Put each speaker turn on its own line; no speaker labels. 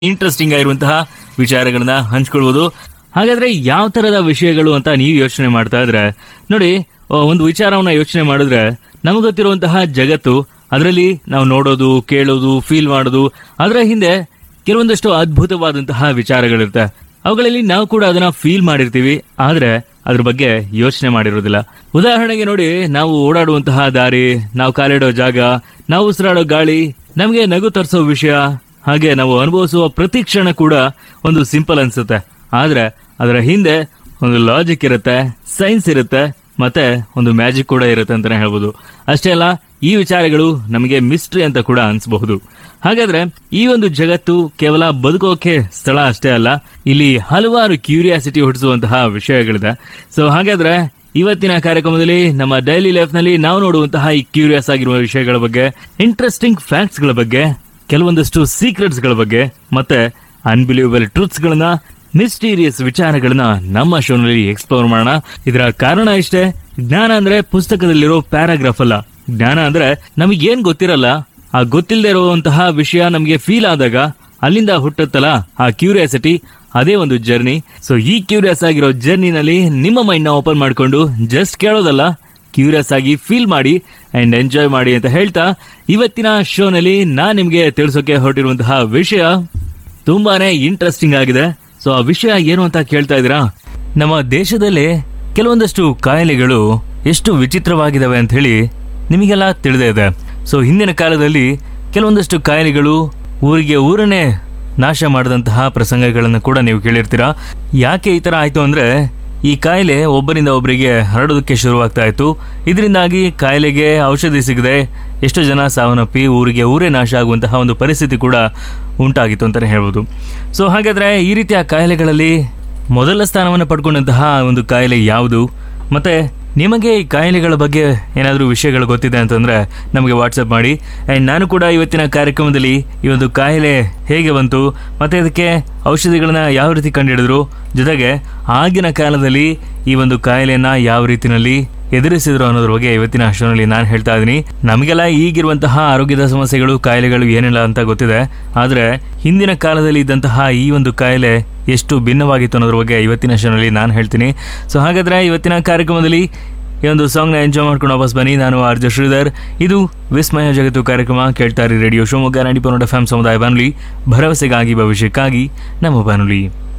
Interesting ಆಗಿರುವಂತಹ ವಿಚಾರಗಳನ್ನ ಹಂಚ್ಕೊಳ್ಬೋದು. ಹಾಗಾದ್ರೆ ಯಾವ ತರದ ವಿಷಯಗಳು ಅಂತ ನೀವು ಯೋಚನೆ ಮಾಡ್ತಾ ಇದ್ರೆ ನೋಡಿ, ಒಂದು ವಿಚಾರವನ್ನ ಯೋಚನೆ ಮಾಡಿದ್ರೆ ನಮಗೆ ಗೊತ್ತಿರುವಂತಹ ಜಗತ್ತು, ಅದರಲ್ಲಿ ನಾವು ನೋಡೋದು, ಕೇಳೋದು, ಫೀಲ್ ಮಾಡೋದು, ಅದರ ಹಿಂದೆ ಕೆಲವೊಂದಷ್ಟು ಅದ್ಭುತವಾದಂತಹ ವಿಚಾರಗಳಿರುತ್ತೆ. ಅವುಗಳಲ್ಲಿ ನಾವು ಕೂಡ ಅದನ್ನ ಫೀಲ್ ಮಾಡಿರ್ತೀವಿ, ಆದ್ರೆ ಅದ್ರ ಬಗ್ಗೆ ಯೋಚನೆ ಮಾಡಿರೋದಿಲ್ಲ. ಉದಾಹರಣೆಗೆ ನೋಡಿ, ನಾವು ಓಡಾಡುವಂತಹ ದಾರಿ, ನಾವು ಕಾಲಿಡೋ ಜಾಗ, ನಾವು ಉಸಿರಾಡೋ ಗಾಳಿ, ನಮಗೆ ನಗು ತರಿಸೋ ವಿಷಯ, ಹಾಗೆ ನಾವು ಅನುಭವಿಸುವ ಪ್ರತಿ ಕ್ಷಣ ಕೂಡ ಒಂದು ಸಿಂಪಲ್ ಅನ್ಸುತ್ತೆ. ಆದ್ರೆ ಅದರ ಹಿಂದೆ ಒಂದು ಲಾಜಿಕ್ ಇರುತ್ತೆ, ಸೈನ್ಸ್ ಇರುತ್ತೆ, ಮತ್ತೆ ಒಂದು ಮ್ಯಾಜಿಕ್ ಕೂಡ ಇರುತ್ತೆ ಅಂತಾನೆ ಹೇಳ್ಬೋದು. ಅಷ್ಟೇ ಅಲ್ಲ, ಈ ವಿಚಾರಗಳು ನಮಗೆ ಮಿಸ್ಟ್ರಿ ಅಂತ ಕೂಡ ಅನ್ಸಬಹುದು. ಹಾಗಾದ್ರೆ ಈ ಒಂದು ಜಗತ್ತು ಕೇವಲ ಬದುಕೋಕೆ ಸ್ಥಳ ಅಷ್ಟೇ ಅಲ್ಲ, ಇಲ್ಲಿ ಹಲವಾರು ಕ್ಯೂರಿಯಾಸಿಟಿ ಹುಟ್ಟಿಸುವಂತಹ ವಿಷಯಗಳಿದೆ. ಸೊ ಹಾಗಾದ್ರೆ ಇವತ್ತಿನ ಕಾರ್ಯಕ್ರಮದಲ್ಲಿ ನಮ್ಮ ಡೈಲಿ ಲೈಫ್ ನಲ್ಲಿ ನಾವು ನೋಡುವಂತಹ ಈ ಕ್ಯೂರಿಯಸ್ ಆಗಿರುವ ವಿಷಯಗಳ ಬಗ್ಗೆ, ಇಂಟ್ರೆಸ್ಟಿಂಗ್ ಫ್ಯಾಕ್ಟ್ಸ್ ಗಳ ಬಗ್ಗೆ, ಕೆಲವೊಂದಷ್ಟು ಸೀಕ್ರೆಟ್ಸ್ ಗಳ ಬಗ್ಗೆ, ಮತ್ತೆ ಅನ್ಬಿಲೀವಬಲ್ ಟ್ರೂತ್ಸ್ ಗಳನ್ನ, ಮಿಸ್ಟೀರಿಯಸ್ ವಿಚಾರಗಳನ್ನ ನಮ್ಮ ಶೋನಲ್ಲಿ ಎಕ್ಸ್ಪ್ಲೋರ್ ಮಾಡೋಣ. ಇದರ ಕಾರಣ ಇಷ್ಟೇ, ಜ್ಞಾನ ಅಂದ್ರೆ ಪುಸ್ತಕದಲ್ಲಿರೋ ಪ್ಯಾರಾಗ್ರಾಫ್ ಅಲ್ಲ. ಜ್ಞಾನ ಅಂದ್ರೆ ನಮಗೇನ್ ಗೊತ್ತಿರಲ್ಲ, ಆ ಗೊತ್ತಿಲ್ಲದೆ ಇರುವಂತಹ ವಿಷಯ ನಮಗೆ ಫೀಲ್ ಆದಾಗ ಅಲ್ಲಿಂದ ಹುಟ್ಟುತ್ತಲ್ಲ ಆ ಕ್ಯೂರಿಯಾಸಿಟಿ, ಅದೇ ಒಂದು ಜರ್ನಿ. ಸೊ ಈ ಕ್ಯೂರಿಯಸ್ ಆಗಿರೋ ಜರ್ನಿನಲ್ಲಿ ನಿಮ್ಮ ಮೈಂಡ್ ನ ಓಪನ್ ಮಾಡ್ಕೊಂಡು ಜಸ್ಟ್ ಕೇಳೋದಲ್ಲ, ಕ್ಯೂರಿಯಸ್ ಆಗಿ ಫೀಲ್ ಮಾಡಿ ಅಂಡ್ ಎಂಜಾಯ್ ಮಾಡಿ ಅಂತ ಹೇಳ್ತಾ, ಇವತ್ತಿನ ಶೋನಲ್ಲಿ ನಾನ್ ನಿಮ್ಗೆ ತಿಳಿಸೋಕೆ ಹೊರಟಿರುವಂತಹ ವಿಷಯ ತುಂಬಾನೇ ಇಂಟ್ರೆಸ್ಟಿಂಗ್ ಆಗಿದೆ. ಸೊ ಆ ವಿಷಯ ಏನು ಅಂತ ಕೇಳ್ತಾ ಇದ್ದೀರಾ? ನಮ್ಮ ದೇಶದಲ್ಲೇ ಕೆಲವೊಂದಷ್ಟು ಕಾಯಿಲೆಗಳು ಎಷ್ಟು ವಿಚಿತ್ರವಾಗಿದ್ದಾವೆ ಅಂತ ಹೇಳಿ ನಿಮಗೆಲ್ಲ ತಿಳಿದೇ ಇದೆ. ಸೊ ಹಿಂದಿನ ಕಾಲದಲ್ಲಿ ಕೆಲವೊಂದಷ್ಟು ಕಾಯಿಲೆಗಳು ಊರಿಗೆ ಊರನ್ನೇ ನಾಶ ಮಾಡಿದಂತಹ ಪ್ರಸಂಗಗಳನ್ನು ಕೂಡ ನೀವು ಕೇಳಿರ್ತೀರಾ. ಯಾಕೆ ಈ ತರ ಆಯ್ತು ಅಂದ್ರೆ, ಈ ಕಾಯಿಲೆ ಒಬ್ಬರಿಂದ ಒಬ್ಬರಿಗೆ ಹರಡೋದಕ್ಕೆ ಶುರುವಾಗ್ತಾ ಇತ್ತು. ಇದರಿಂದಾಗಿ ಕಾಯಿಲೆಗೆ ಔಷಧಿ ಸಿಗದೆ ಎಷ್ಟೋ ಜನ ಸಾವನ್ನಪ್ಪಿ ಊರಿಗೆ ಊರೇ ನಾಶ ಆಗುವಂತಹ ಒಂದು ಪರಿಸ್ಥಿತಿ ಕೂಡ ಉಂಟಾಗಿತ್ತು ಅಂತಾನೆ ಹೇಳ್ಬೋದು. ಸೊ ಹಾಗಾದ್ರೆ ಈ ರೀತಿಯ ಕಾಯಿಲೆಗಳಲ್ಲಿ ಮೊದಲ ಸ್ಥಾನವನ್ನು ಪಡ್ಕೊಂಡಂತಹ ಒಂದು ಕಾಯಿಲೆ ಯಾವುದು? ಮತ್ತೆ ನಿಮಗೆ ಈ ಕಾಯಿಲೆಗಳ ಬಗ್ಗೆ ಏನಾದರೂ ವಿಷಯಗಳು ಗೊತ್ತಿದೆ ಅಂತಂದ್ರೆ ನಮಗೆ ವಾಟ್ಸಪ್ ಮಾಡಿ. ಆ್ಯಂಡ್ ನಾನು ಕೂಡ ಇವತ್ತಿನ ಕಾರ್ಯಕ್ರಮದಲ್ಲಿ ಈ ಒಂದು ಕಾಯಿಲೆ ಹೇಗೆ ಬಂತು, ಮತ್ತೆ ಅದಕ್ಕೆ ಔಷಧಿಗಳನ್ನ ಯಾವ ರೀತಿ ಕಂಡುಹಿಡಿದ್ರು, ಜೊತೆಗೆ ಆಗಿನ ಕಾಲದಲ್ಲಿ ಈ ಒಂದು ಕಾಯಿಲೆಯನ್ನ ಯಾವ ರೀತಿನಲ್ಲಿ ಎದುರಿಸಿದ್ರು ಅನ್ನೋದ್ರ ಬಗ್ಗೆ ಇವತ್ತಿನ ಶೋನಲ್ಲಿ ನಾನು ಹೇಳ್ತಾ ಇದ್ದೀನಿ. ನಮಗೆಲ್ಲ ಈಗಿರುವಂತಹ ಆರೋಗ್ಯದ ಸಮಸ್ಯೆಗಳು, ಕಾಯಿಲೆಗಳು ಏನಿಲ್ಲ ಅಂತ ಗೊತ್ತಿದೆ, ಆದ್ರೆ ಹಿಂದಿನ ಕಾಲದಲ್ಲಿ ಇದ್ದಂತಹ ಈ ಒಂದು ಕಾಯಿಲೆ ಎಷ್ಟು ಭಿನ್ನವಾಗಿತ್ತು ಅನ್ನೋದ್ರ ಬಗ್ಗೆ ಇವತ್ತಿನ ಶೋನಲ್ಲಿ ನಾನು ಹೇಳ್ತೀನಿ. ಸೊ ಹಾಗಾದ್ರೆ ಇವತ್ತಿನ ಕಾರ್ಯಕ್ರಮದಲ್ಲಿ ಈ ಒಂದು ಸಾಂಗ್ ನ ಎಂಜಾಯ್ ಮಾಡ್ಕೊಂಡು ವಾಪಸ್ ಬನ್ನಿ. ನಾನು ಆರ್ಜೆ ಶ್ರೀಧರ್, ಇದು ವಿಸ್ಮಯ ಜಗತ್ತು ಕಾರ್ಯಕ್ರಮ. ಕೇಳ್ತಾ ಇರಿ ರೇಡಿಯೋ ಶಿವಮೊಗ್ಗ 90.FM ಸಮುದಾಯ ಬಾನುಲಿ, ಭರವಸೆಗಾಗಿ ಭವಿಷ್ಯಕ್ಕಾಗಿ ನಮ್ಮ ಬಾನುಲಿ.